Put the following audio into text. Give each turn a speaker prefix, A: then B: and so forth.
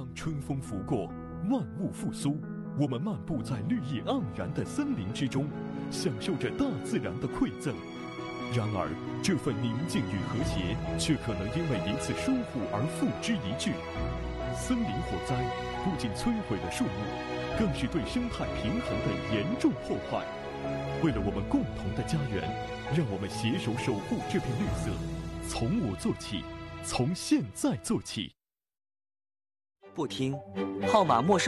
A: 当春风拂过，万物复苏，我们漫步在绿意盎然的森林之中，享受着大自然的馈赠。然而，这份宁静与和谐，却可能因为一次疏忽而付之一炬。森林火灾不仅摧毁了树木，更是对生态平衡的严重破坏。为了我们共同的家园，让我们携手守护这片绿色，从我做起，从现在做起。
B: 不听，号码没收。